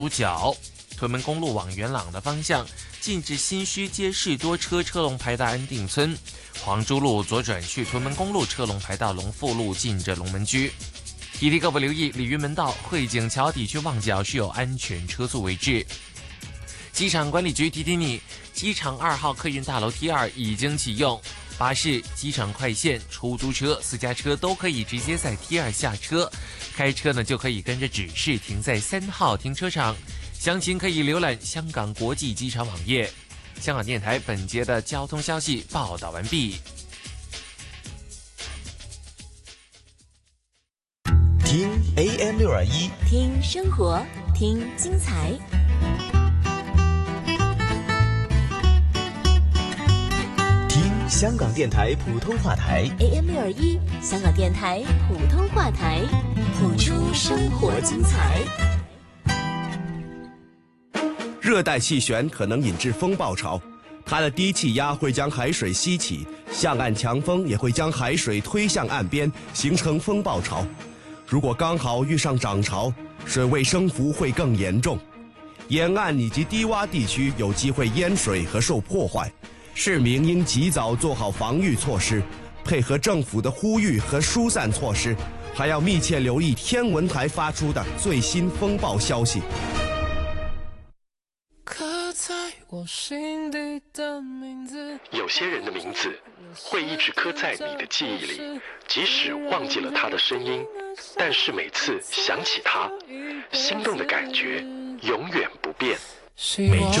主角。屯门公路往元朗的方向，禁止新墟街市多车龙排到安定村；黄珠路左转去屯门公路车龙排到龙富路，近着龙门居。提提各位留意，鲤鱼门道、汇景桥地区旺角是有安全车速为治。机场管理局提提你，机场2号客运大楼 T2 已经启用，巴士、机场快线、出租车、私家车都可以直接在 T2 下车，开车呢就可以跟着指示停在3号停车场。详情可以浏览香港国际机场网页。香港电台本节的交通消息报道完毕。 听 AM621， 听生活，听精彩。 听香港电台普通话台 AM621，香港电台普通话台，谱出生活精彩。 热带气旋可能引致风暴潮，它的低气压会将海水吸起，向岸强风也会将海水推向岸边，形成风暴潮。如果刚好遇上涨潮，水位升幅会更严重，沿岸以及低洼地区有机会淹水和受破坏。市民应及早做好防御措施，配合政府的呼吁和疏散措施，还要密切留意天文台发出的最新风暴消息。 我心底的名字， 有些人的名字会一直刻在你的记忆里，即使忘记了他的声音，但是每次想起他，心动的感觉永远不变。每周